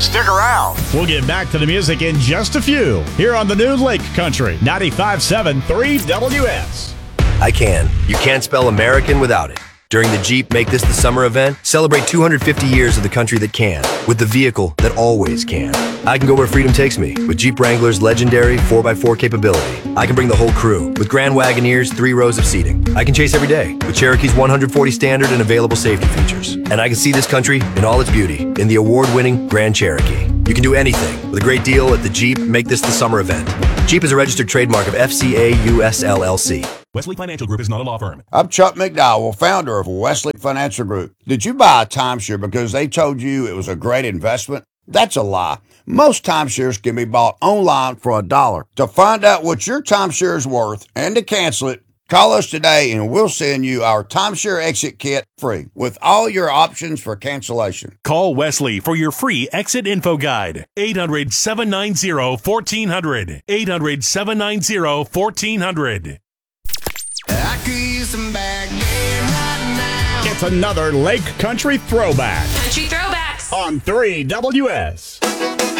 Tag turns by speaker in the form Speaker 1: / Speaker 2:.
Speaker 1: Stick around.
Speaker 2: We'll get back to the music in just a few here on the new Lake Country 95.7 3WS.
Speaker 3: I can. You can't spell American without it. During the Jeep Make This the Summer event, celebrate 250 years of the country that can, with the vehicle that always can. I can go where freedom takes me with Jeep Wrangler's legendary 4x4 capability. I can bring the whole crew with Grand Wagoneer's 3 rows of seating. I can chase every day with Cherokee's 140 standard and available safety features. And I can see this country in all its beauty in the award-winning Grand Cherokee. You can do anything with a great deal at the Jeep Make This the Summer event. Jeep is a registered trademark of FCA US LLC.
Speaker 4: Wesley Financial Group is not a law firm.
Speaker 1: I'm Chuck McDowell, founder of Wesley Financial Group. Did you buy a timeshare because they told you it was a great investment? That's a lie. Most timeshares can be bought online for $1. To find out what your timeshare is worth and to cancel it, call us today and we'll send you our timeshare exit kit free with all your options for cancellation.
Speaker 4: Call Wesley for your free exit info guide. 800-790-1400. 800-790-1400.
Speaker 5: I could use some back game right now.
Speaker 2: It's another Lake Country throwback
Speaker 6: Country Throwbacks
Speaker 2: on 3WS.